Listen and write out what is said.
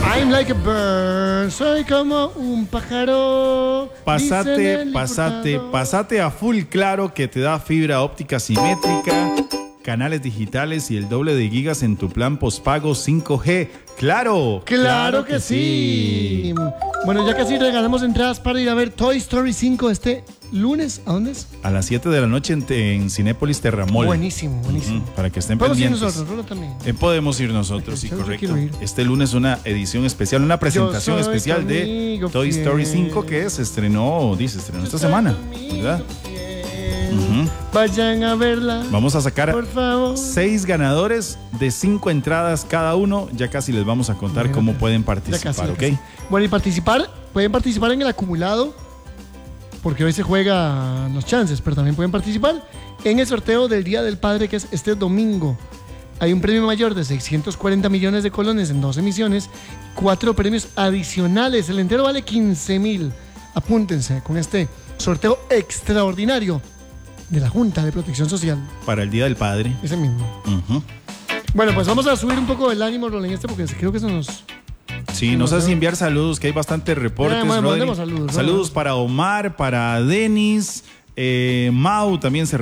I'm like a bird, soy como un pájaro. Pasate a Full Claro, que te da fibra óptica simétrica, canales digitales y el doble de gigas en tu plan postpago 5G. ¡Claro! ¡Claro que sí! Bueno, ya casi regalamos entradas para ir a ver Toy Story 5 este lunes. ¿A dónde es? A las 7 de la noche en Cinépolis Terramol. Buenísimo. Para que estén podemos pendientes. Podemos ir nosotros, Rolo también. Podemos ir nosotros, sí, correcto. Este lunes una edición especial, una presentación especial de Toy Story 5 que se estrenó esta semana, ¿verdad? Vayan a verla. Vamos a sacar por favor 6 ganadores de 5 entradas cada uno. Ya casi les vamos a contar cómo pueden participar, ¿ok? Bueno, y pueden participar en el acumulado, porque hoy se juega los chances, pero también pueden participar en el sorteo del Día del Padre, que es este domingo. Hay un premio mayor de 640 millones de colones en 2 emisiones, 4 premios adicionales. El entero vale 15,000. Apúntense con este sorteo extraordinario de la Junta de Protección Social. Para el Día del Padre. Ese mismo. Bueno, pues vamos a subir un poco el ánimo, Rolén, porque creo que eso nos... Sí, no sé si enviar saludos, que hay bastantes reportes. Mandemos saludos. Saludos para Omar, para Denis, Mau también se